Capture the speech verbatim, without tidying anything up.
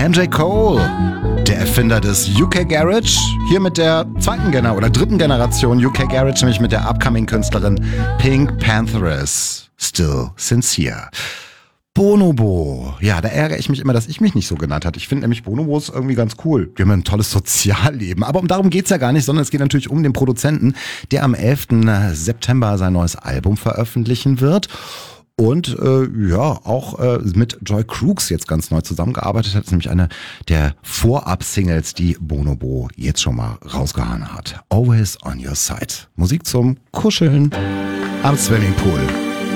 M J Cole, der Erfinder des U K Garage, hier mit der zweiten Gener- oder dritten Generation U K Garage, nämlich mit der Upcoming-Künstlerin Pink Pantheress, Still Sincere. Bonobo. Ja, da ärgere ich mich immer, dass ich mich nicht so genannt habe. Ich finde nämlich Bonobos irgendwie ganz cool. Die haben ein tolles Sozialleben. Aber um darum geht's ja gar nicht, sondern es geht natürlich um den Produzenten, der am elften September sein neues Album veröffentlichen wird. Und äh, ja, auch äh, mit Joy Crooks jetzt ganz neu zusammengearbeitet hat. Das ist nämlich eine der Vorab-Singles, die Bonobo jetzt schon mal rausgehauen hat. Always on your side. Musik zum Kuscheln am Swimmingpool.